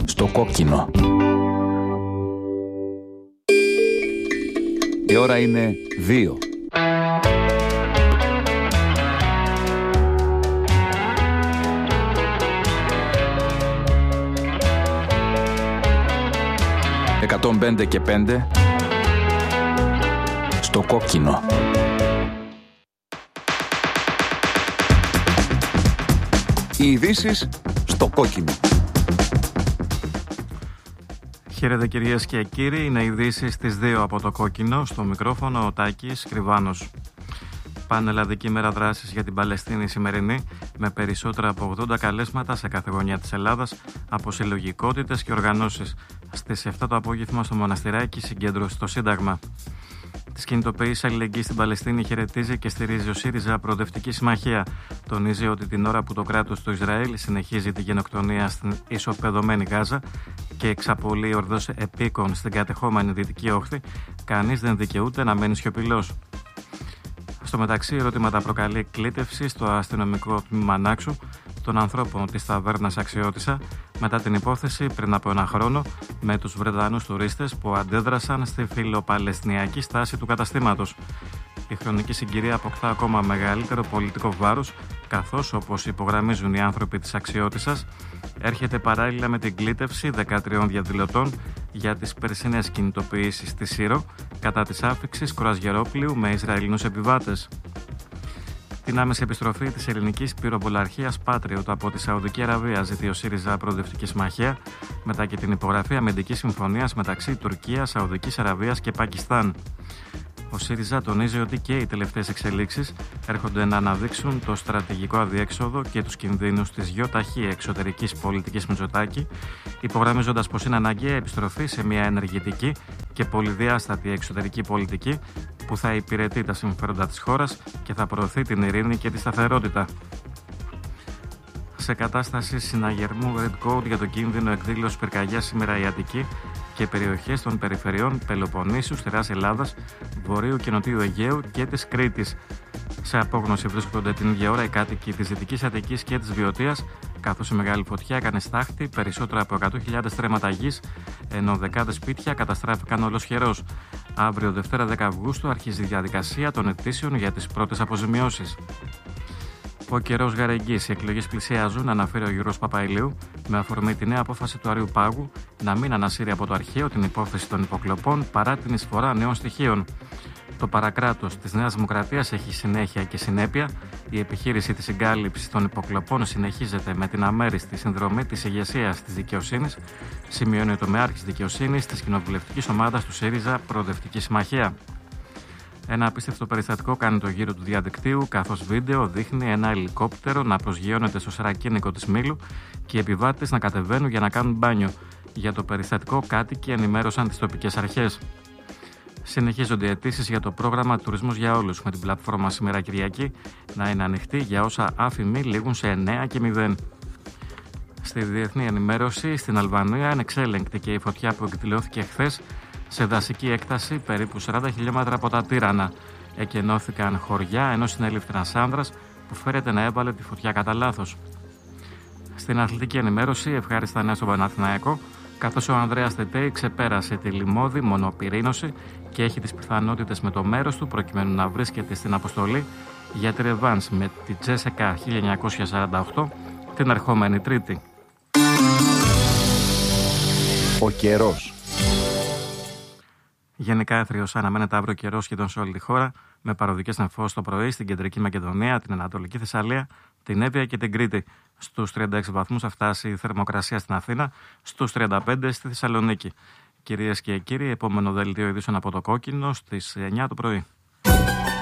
στο κόκκινο. Η ώρα είναι 2. «105 και 5» στο κόκκινο. Οι ειδήσεις στο κόκκινο. Χαίρετε κυρίες και κύριοι, είναι ειδήσεις στις 2 από το κόκκινο. Στο μικρόφωνο ο Τάκης Κρυβάνος. Πανελλαδική μέρα δράσης για την Παλαιστίνη σημερινή, με περισσότερα από 80 καλέσματα σε κάθε γωνιά της Ελλάδας από συλλογικότητες και οργανώσεις. Στις 7 το απόγευμα στο Μοναστηράκι συγκέντρωση στο Σύνταγμα. Τις κινητοποιήσεις αλληλεγγύης στην Παλαιστίνη χαιρετίζει και στηρίζει ο ΣΥΡΙΖΑ Προοδευτική Συμμαχία. Τονίζει ότι την ώρα που το κράτος του Ισραήλ συνεχίζει τη γενοκτονία στην ισοπεδωμένη Γάζα και εξαπολύει ορδός επίκων στην κατεχόμενη Δυτική Όχθη, κανείς δεν δικαιούται να μένει σιωπηλός. Στο μεταξύ, ερωτήματα προκαλεί κλήτευση στο αστυνομικό τμήμα Νάξου των ανθρώπων της ταβέρνας Αξιώτισσα μετά την υπόθεση πριν από ένα χρόνο με τους Βρετανούς τουρίστες που αντέδρασαν στη φιλοπαλαιστινιακή στάση του καταστήματος. Η χρονική συγκυρία αποκτά ακόμα μεγαλύτερο πολιτικό βάρος, καθώς, όπως υπογραμμίζουν οι άνθρωποι της Αξιώτισσας, έρχεται παράλληλα με την κλήτευση 13 διαδηλωτών για τις περσινές κινητοποιήσεις στη Σύρο κατά της άφιξης κρουαζιερόπλοιου με Ισραηλινούς επιβάτες. Την άμεση επιστροφή της ελληνικής πυροβολαρχίας Patriot από τη Σαουδική Αραβία ζητεί ο ΣΥΡΙΖΑ Προοδευτική Συμμαχία μετά και την υπογραφή αμυντικής συμφωνίας μεταξύ Τουρκίας, Σαουδικής Αραβίας και Πακιστάν. Ο ΣΥΡΙΖΑ τονίζει ότι και οι τελευταίες εξελίξεις έρχονται να αναδείξουν το στρατηγικό αδιέξοδο και τους κινδύνους της γιοταχή εξωτερικής πολιτικής Μητσοτάκη, υπογραμμίζοντας πως είναι αναγκαία επιστροφή σε μια ενεργητική και πολυδιάστατη εξωτερική πολιτική που θα υπηρετεί τα συμφέροντα της χώρας και θα προωθεί την ειρήνη και τη σταθερότητα. Σε κατάσταση συναγερμού Red Code για το κίνδυνο εκδήλωσης πυρκαγιάς σήμερα η Αττική και περιοχές των περιφερειών Πελοποννήσου, Στερεάς Ελλάδας, Βορείου και Νοτιού Αιγαίου και της Κρήτης. Σε απόγνωση βρίσκονται την ίδια ώρα οι κάτοικοι της Δυτικής Αττικής και της Βιωτίας, καθώς η μεγάλη φωτιά έκανε στάχτη περισσότερα από 100.000 στρέμματα γης, ενώ δεκάδες σπίτια καταστράφηκαν ολοσχερώς. Αύριο, Δευτέρα 10 Αυγούστου, αρχίζει η διαδικασία των αιτήσεων για τις πρώτες αποζημιώσεις. Ο καιρός γαρεγγής, οι εκλογές πλησιάζουν, αναφέρει ο Γιώργος Παπαϊλίου, με αφορμή τη νέα απόφαση του Αρείου Πάγου να μην ανασύρει από το αρχαίο την υπόθεση των υποκλοπών παρά την εισφορά νέων στοιχείων. Το παρακράτος της Νέας Δημοκρατίας έχει συνέχεια και συνέπεια. Η επιχείρηση της συγκάλυψης των υποκλοπών συνεχίζεται με την αμέριστη συνδρομή της ηγεσίας της δικαιοσύνης, σημειώνει ο τομεάρχης δικαιοσύνης της κοινοβουλευτικής ομάδας του ΣΥΡΙΖΑ Προοδευτική Συμμαχία. Ένα απίστευτο περιστατικό κάνει το γύρο του διαδικτύου, καθώς βίντεο δείχνει ένα ελικόπτερο να προσγειώνεται στο σαρακίνικο της Μήλου και οι επιβάτες να κατεβαίνουν για να κάνουν μπάνιο. Για το περιστατικό, κάτοικοι ενημέρωσαν τις τοπικές αρχές. Συνεχίζονται οι αιτήσεις για το πρόγραμμα Τουρισμός για Όλους, με την πλατφόρμα σήμερα Κυριακή να είναι ανοιχτή για όσα άφημοι λήγουν σε 9 και 0. Στη διεθνή ενημέρωση, στην Αλβανία ανεξέλεγκτη και η φωτιά που εκδηλώθηκε χθες σε δασική έκταση περίπου 40 χιλιόμετρα από τα Τύρανα. Εκενώθηκαν χωριά, ενώ συνέληφθη ένας άνδρας που φέρεται να έβαλε τη φωτιά κατά λάθος. Στην αθλητική ενημέρωση, ευχάριστα νέα στον Παναθηναϊκό, καθώς ο Ανδρέας Τετέι ξεπέρασε τη λιμώδη μονοπυρήνωση και έχει τις πιθανότητες με το μέρος του προκειμένου να βρίσκεται στην αποστολή για τη ρεβάνς με τη Τζέσεκα 1948 την ερχόμενη Τρίτη. Ο καιρός. Γενικά έθριος αναμένεται αύριο καιρός σχεδόν σε όλη τη χώρα, με παροδικές νεφώσεις το πρωί στην κεντρική Μακεδονία, την Ανατολική Θεσσαλία, την Εύβοια και την Κρήτη. Στους 36 βαθμούς θα φτάσει η θερμοκρασία στην Αθήνα, στους 35 στη Θεσσαλονίκη. Κυρίες και κύριοι, επόμενο δελτίο ειδήσεων από το κόκκινο στις 9 το πρωί.